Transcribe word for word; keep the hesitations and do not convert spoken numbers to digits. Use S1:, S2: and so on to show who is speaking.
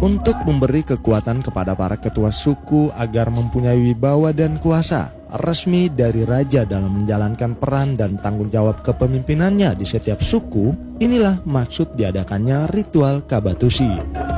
S1: untuk memberi kekuatan kepada para ketua suku agar mempunyai wibawa dan kuasa resmi dari raja dalam menjalankan peran dan tanggung jawab kepemimpinannya di setiap suku. Inilah maksud diadakannya ritual Kabatusi.